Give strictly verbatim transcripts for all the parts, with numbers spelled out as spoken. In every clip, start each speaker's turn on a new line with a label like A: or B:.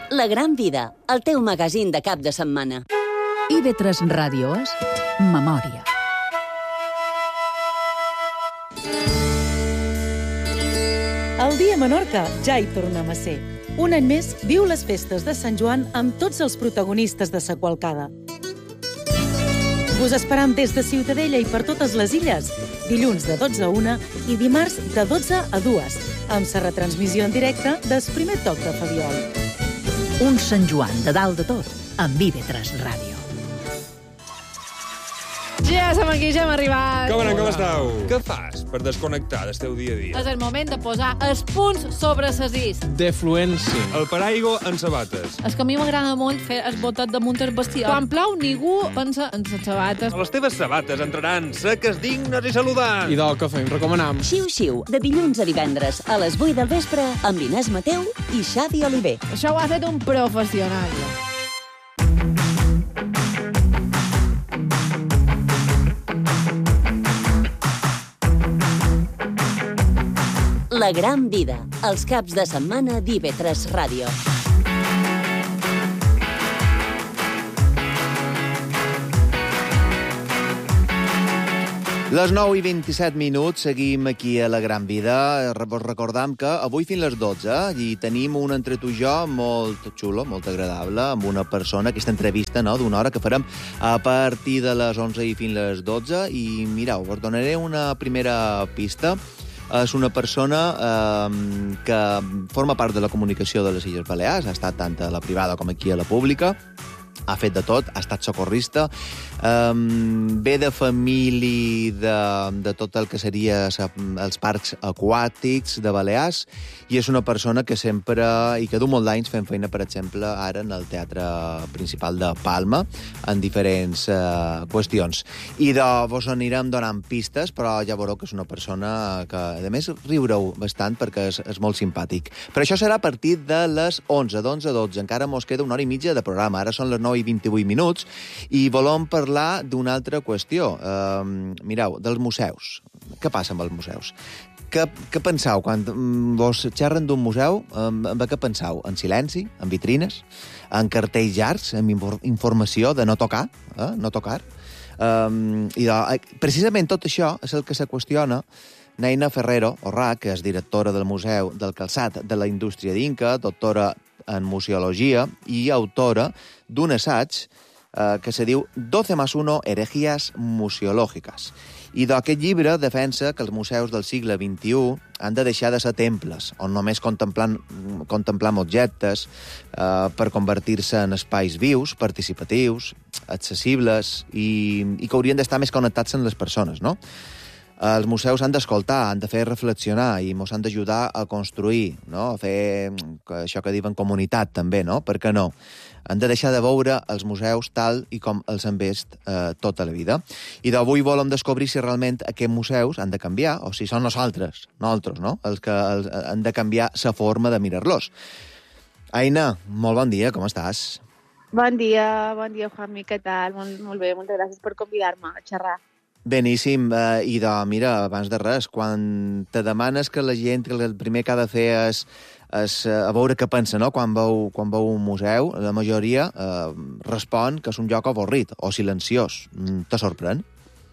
A: La Gran Vida, el teu magazín de cap de setmana.
B: I V tres Ràdio és Memòria.
C: El dia a Menorca ja hi tornem a ser. Un any més viu les festes de Sant Joan amb tots els protagonistes de sa qualcada. Us esperam des de Ciutadella i per totes les illes, dilluns de dotze a una i dimarts de dotze a dues, amb sa retransmissió en directe del primer toc de Fabiol.
B: Un Sant Joan de dalt de tot, amb I V tres Ràdio.
D: Ja som aquí, ja hem arribat.
E: Com anem, com esteu? Què fas per desconnectar del teu dia a dia?
D: És el moment de posar els punts sobre les is.
E: Defluència. El paraigo en sabates.
D: És que a mi m'agrada molt fer el botet damunt el bestiar. Quan plou, ningú pensa en les sabates.
E: Les teves sabates entraran seques, dignes i saludants.
F: I del que fem, recomanam.
A: Xiu-xiu, de dilluns a divendres a les vuit del vespre amb Inés Mateu i Xavi Oliver.
D: Això ho ha fet un professional.
A: La Gran Vida, els caps de setmana d'I V tres Ràdio.
G: Les nou i vint-i-set minuts, seguim aquí a La Gran Vida. Vos recordam que avui fins les dotze i tenim un entre tu i jo molt xulo, molt agradable, amb una persona, aquesta entrevista no, d'una hora que farem a partir de les onze i fins les dotze. I mireu, vos donaré una primera pista. És una persona eh, que forma part de la comunicació de les Illes Balears, ha estat tant a la privada com aquí a la pública, ha fet de tot, ha estat socorrista, um, ve de família de, de tot el que seria els parcs aquàtics de Balears i és una persona que sempre, i que du molt d'anys fent feina, per exemple, ara en el Teatre Principal de Palma, en diferents uh, qüestions. I de, vos anirem donant pistes, però ja veureu que és una persona que, a més, riureu bastant perquè és, és molt simpàtic. Però això serà a partir de les onze, d'onze a dotze. Encara mos queda una hora i mitja de programa. Ara són les nou i vint-i-vuit minuts i volem parlar d'una altra qüestió. Uh, mireu, dels museus. Què passa amb els museus? Què, què penseu? Quan vos xerren d'un museu, amb, amb què penseu? En silenci? En vitrines? En cartells llargs? En informació de no tocar? Eh? No tocar? Um, i de, precisament tot això és el que se qüestiona Neina Ferrero Orrà, que és directora del Museu del Calçat de la Indústria d'Inca, doctora en museologia i autora d'un assaig eh, que se diu doce más uno herejías museològiques. I d'aquest llibre defensa que els museus del segle vint-i-u han de deixar de ser temples, on només contemplant, contemplam objectes eh, per convertir-se en espais vius, participatius, accessibles i, i que haurien d'estar més connectats amb les persones, no? Els museus han d'escoltar, han de fer reflexionar i ens han d'ajudar a construir, no? A fer això que diuen comunitat, també, no? Per què no? Han de deixar de veure els museus tal i com els han vist eh, tota la vida. I d'avui volem descobrir si realment aquests museus han de canviar o si són nosaltres, nosaltres, no? Els que els, han de canviar la forma de mirar-los. Aina, molt bon dia, com estàs?
H: Bon dia, bon dia, Juanmi, què tal? Molt, molt bé, moltes gràcies per convidar-me a xerrar.
G: Beníssim, eh, i de, mira, abans de res, quan te demanes que la gent, que el primer que ha de fer és, és a veure què pensa, no?, quan veu, quan veu un museu, la majoria eh, respon que és un lloc avorrit o silenciós. Te sorprèn?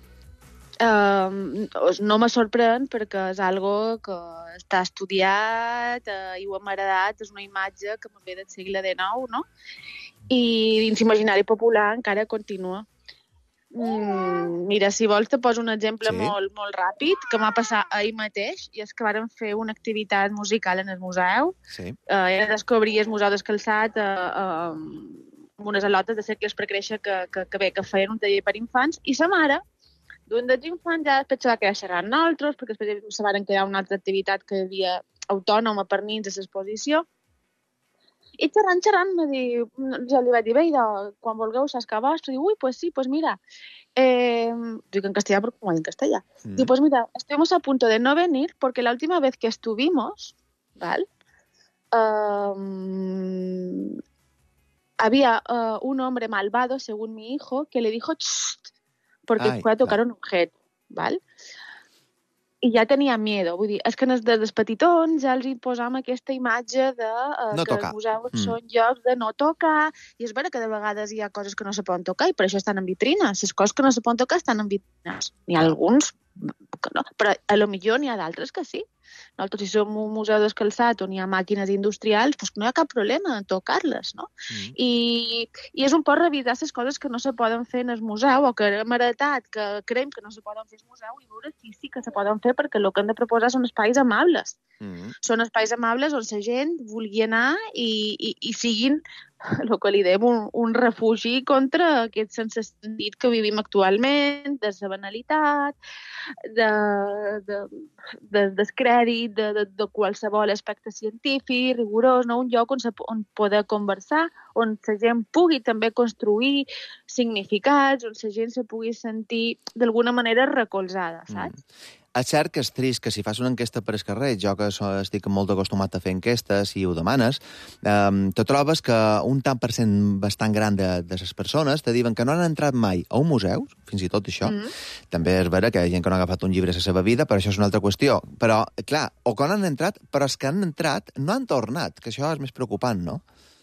H: Uh, no me sorprèn perquè és algo que està estudiat uh, i ho hem heredat, és una imatge que ve del segle dinou, no? I dins l'imaginari popular encara continua. Mm, mira, si vols te poso un exemple sí. molt, molt ràpid que m'ha passat ahir mateix, i és que vàrem fer una activitat musical en el museu. Sí. Uh, era descobrir el Museu del Calçat uh, uh, amb unes al·lotes de cercles per créixer que, que, que, bé, que feien un taller per infants, i sa mare d'un dels infants ja després se va quedar xerrant nosaltres, perquè després se van quedar una altra activitat que hi havia autònoma per nins a l'exposició. I xerrant, xerrant, me diu, jo li vaig dir, bé, quan vulgueu saps que vostre, diu, ui, pues sí, pues mira, eh, dic en castellà porque como hay en castellà, mm. diu, pues mira, estuvimos a punto de no venir porque la última vez que estuvimos, ¿vale? Um, había uh, un hombre malvado, según mi hijo, que le dijo, Chst, porque Ay, fue a tocar claro. un objeto, ¿vale? i ja tenia miedo. Vull dir, és que des dels petitons ja els hi posam aquesta imatge de uh,
G: no
H: que
G: tocar.
H: els museus
G: mm.
H: són llocs de no tocar, i és vera que de vegades hi ha coses que no se poden tocar i per això estan en vitrines. Les coses que no se poden tocar estan en vitrines. N'hi ha
G: Ah.
H: alguns que no, però a lo millor n'hi ha d'altres que sí. Nosaltres, si som un museu descalçat on hi ha màquines industrials, doncs no hi ha cap problema en tocar-les, no?
G: Mm.
H: I, I és un poc revisar les coses que no se poden fer en el museu o que hem heretat, que creiem que no se poden fer al museu, i veure si sí que se poden fer, perquè el que hem de proposar són espais amables.
G: Mm.
H: Són espais amables on la gent vulgui anar i, i, i siguin el que li dèiem un, un refugi contra aquest sense sentit que vivim actualment, de la banalitat, de, de, de descrèdit, de, de, de qualsevol aspecte científic, rigorós, no? Un lloc on, se, on poder conversar, on la gent pugui també construir significats, on la gent se pugui sentir d'alguna manera recolzada, saps?
G: Mm. És cert que és trist que si fas una enquesta per el carrer, jo que so, estic molt acostumat a fer enquestes i ho demanes, eh, te trobes que un tant per cent bastant gran de, de les persones te diuen que no han entrat mai a un museu, fins i tot això. Mm. També és vera que hi ha gent que no ha agafat un llibre a la seva vida, però això és una altra qüestió. Però, clar, o que no han entrat, però els que han entrat no han tornat, que això és més preocupant, no?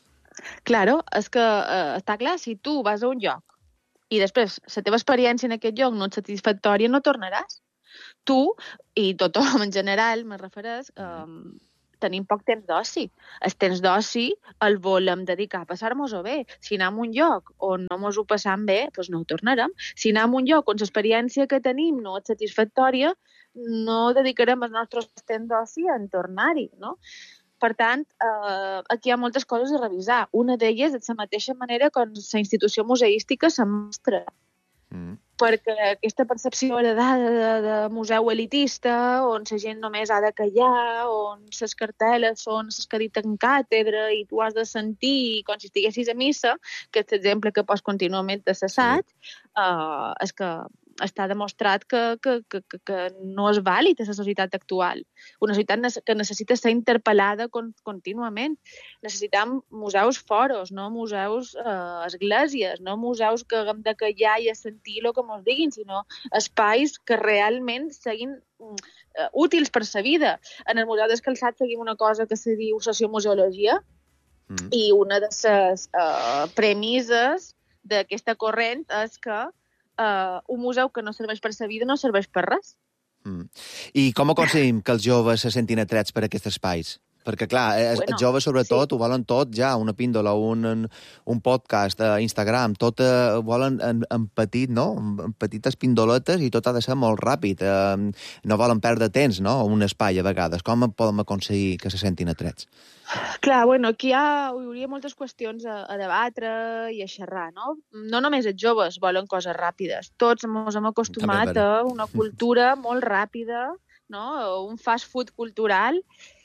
H: Claro, és que eh, està clar, si tu vas a un lloc i després la teva experiència en aquest lloc no és satisfactòria, no tornaràs. Tu, i tothom en general, me refereix, um, tenim poc temps d'oci. El temps d'oci el volem dedicar a passar-nos-ho bé. Si anem a un lloc on no mos ho passam bé, doncs no ho tornarem. Si anem a un lloc on l'experiència que tenim no és satisfactòria, no dedicarem el nostre temps d'oci a tornar-hi, no? Per tant, eh, aquí hi ha moltes coses a revisar. Una d'elles és de la mateixa manera que la institució museística se mostra. Mm. Perquè aquesta percepció heredada de, de museu elitista, on la gent només ha de callar, on les cartel·les són les que diten càtedra i tu has de sentir com si estiguessis a missa, que és l'exemple que pots contínuament assassat, sí. uh, és que està demostrat que, que, que, que, que no és vàlid a la societat actual. Una societat que necessita ser interpel·lada con, contínuament. Necessitem museus foros, no museus eh, esglésies, no museus que haguem de callar i a sentir el que ens diguin, sinó espais que realment siguin uh, útils per la vida. En el Museu Descalçat seguim una cosa que se diu sociomuseologia, mm. i una de les uh, premisses d'aquesta corrent és que Uh, un museu que no serveix per sa vida no serveix per res.
G: Mm. I com aconseguim que els joves se sentin atrets per aquests espais? Perquè, clar, els, bueno, els joves, sobretot, sí. ho volen tot ja, una píndola, un, un podcast, uh, Instagram, tot uh, ho volen en, en petit, no? En petites pindoletes i tot ha de ser molt ràpid. Uh, no volen perdre temps, no?, un espai a vegades. Com podem aconseguir que se sentin atrets?
H: Clar, bueno, aquí hi, ha, hi hauria moltes qüestions a, a debatre i a xerrar, no? No només els joves volen coses ràpides. Tots ens hem acostumat a una cultura molt ràpida, no? Un fast food cultural.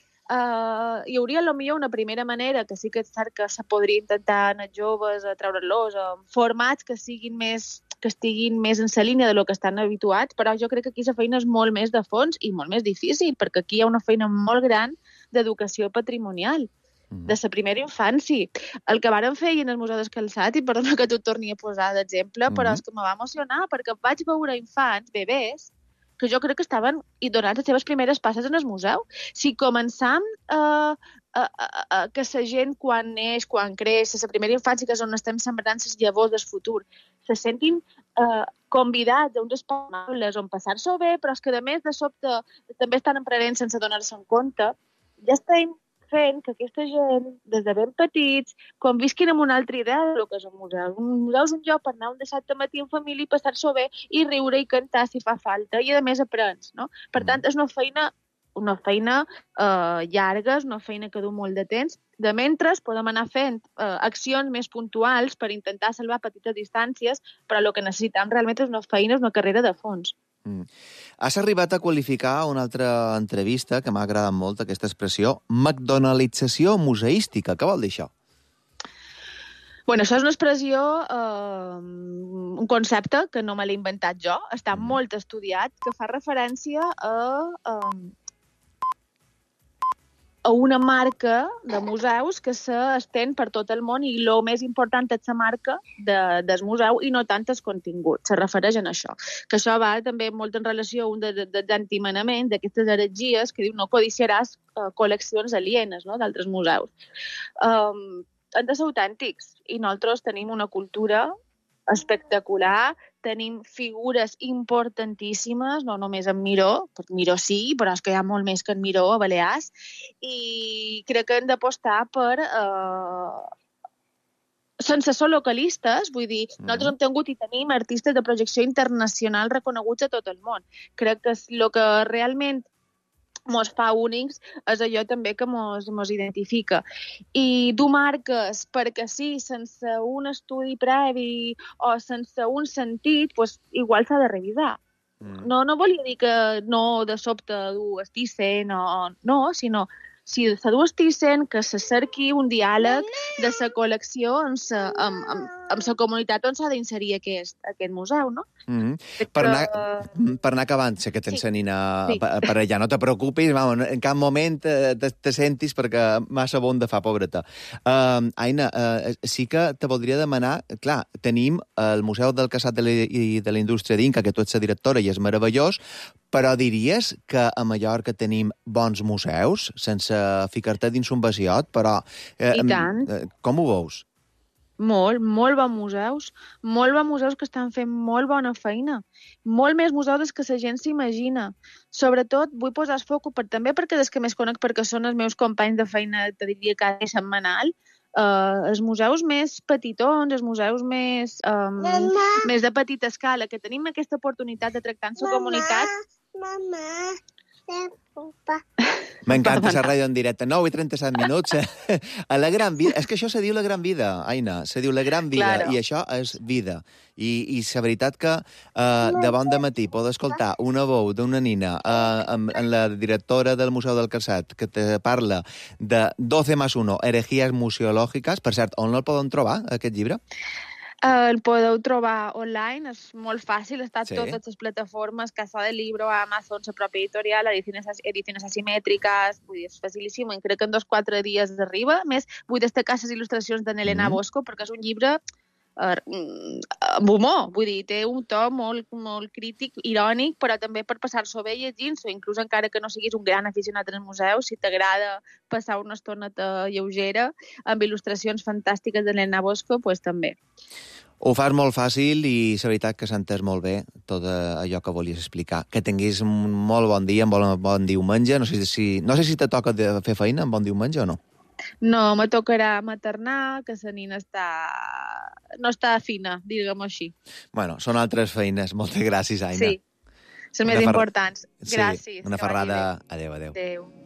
H: Uh, hi hauria potser una primera manera, que sí que és cert que se podria intentar en els joves a treure-los en formats que siguin més que estiguin més en la línia de lo que estan habituats, però jo crec que aquí la feina és molt més de fons i molt més difícil, perquè aquí hi ha una feina molt gran d'educació patrimonial, mm. de la primera infància. El que varen fer en el Museu Descalçat, i perdona que t'ho torni a posar d'exemple, mm. però és que me va emocionar, perquè vaig veure infants, bebès, que jo crec que estaven i donant les seves primeres passes en el museu. Si començam uh, uh, uh, uh, que la gent, quan neix, quan creix, la primera infància, que és on estem sembrant les llavors del futur, se sentin uh, convidats a uns espais amables on passar-s'ho bé, però és que, a més, de sobte, també estan emprenent sense donar-se en compte. Ja estem fent que aquesta gent, des de ben petits, convisquin amb una altra idea del que és un museu. Un museu és un lloc per anar un dissabte matí en família i passar-s'ho bé i riure i cantar si fa falta, i a més aprens, no? Per tant, és una feina, una feina eh, llarga, és una feina que du molt de temps. De mentre podem anar fent eh, accions més puntuals per intentar salvar petites distàncies, però el que necessitem realment és una feina, és una carrera de fons.
G: Mm. Has arribat a qualificar una altra entrevista que m'ha agradat molt, aquesta expressió, McDonaldització museística. Què vol dir això?
H: Bueno, això és una expressió, eh, un concepte que no me l'he inventat jo, està mm. molt estudiat, que fa referència a, a, a una marca de museus que s'estén per tot el món i el més important és la marca de, del museu i no tant el contingut. Se refereix a això. Que això va també molt en relació a un dels de, de antimanaments d'aquestes heretgies que diu no codiciaràs uh, col·leccions alienes, no?, d'altres museus. Um, han de ser autèntics i nosaltres tenim una cultura espectacular, tenim figures importantíssimes, no només en Miró, perquè Miró sí, però és que hi ha molt més que en Miró a Balears, i crec que hem d'apostar per... Eh, sense ser localistes, vull dir, mm. nosaltres hem tingut i tenim artistes de projecció internacional reconeguts a tot el món. Crec que el que realment mos fa únics és allò també que mos, mos identifica. I dur marques perquè sí, sense un estudi previ o sense un sentit, pues, igual s'ha de revisar. Mm. No, no volia dir que no de sobte dur Thyssen o no, sinó si se du Thyssen, que se cerqui un diàleg de la col·lecció amb la amb, amb, amb la comunitat on s'ha d'inserir aquest, aquest museu, no?
G: Mm-hmm. Per, anar, per anar acabant, sé que tens sí. Nina sí. per, per allà, no te preocupis, vamos, en cap moment te, te sentis perquè massa bon de fa, pobreta. Uh, Aina, uh, sí que te voldria demanar, clar, tenim el Museu del Casat de la, i de la Indústria d'Inca, que tu ets la directora i és meravellós, però diries que a Mallorca tenim bons museus, sense ficar-te dins un vasiot, però... Eh,
H: I tant.
G: Eh, com ho veus?
H: Molt, molt bons museus, molt bons museus que estan fent molt bona feina, molt més museus des que la gent s'imagina. Sobretot, vull posar el foc per, també perquè des que més conec, perquè són els meus companys de feina, te diria quasi setmanal, uh, els museus més petitons, els museus més, um, més de petita escala, que tenim aquesta oportunitat de tractar amb la comunitat.
F: Mama, Mama,
G: m'encanta la ràdio en directe. nou i trenta-set minuts. A la gran vida. És que això se diu la gran vida, Aina. Se diu la gran vida. Claro. I això és vida. I, i la veritat que eh, de bon dematí poder escoltar una veu d'una nina eh, amb, amb la directora del Museu del Casat que te parla de doce más uno, herejías museològiques. Per cert, on el poden trobar, aquest llibre?
H: El podeu trobar online, és molt fàcil, està a sí. totes les plataformes, Casa del Libro, Amazon, la pròpia editorial, ediciones, ediciones asimètriques, vull dir, és facilíssim, i crec que en dos o quatre dies arriba. A més, vull destacar les il·lustracions de Elena mm. Bosco, perquè és un llibre uh, amb humor, vull dir, té un to molt, molt crític, irònic, però també per passar-s'ho bé llegint-s'ho, inclús encara que no siguis un gran aficionat al museu, si t'agrada passar una estoneta lleugera amb il·lustracions fantàstiques d'Elena Bosco, doncs també.
G: Ho fas molt fàcil i la veritat que s'ha entès molt bé tot allò que volies explicar. Que tinguis un molt bon dia, un bon, bon diumenge. No sé si, no sé si te toca de fer feina en bon diumenge o no.
H: No, me tocarà maternar, que la nina està... no està fina, diguem-ho així.
G: Bueno, són altres feines. Moltes gràcies, Aina.
H: Sí, són més importants. Gràcies.
G: Sí, una ferrada. Adéu, adéu.
H: Adéu.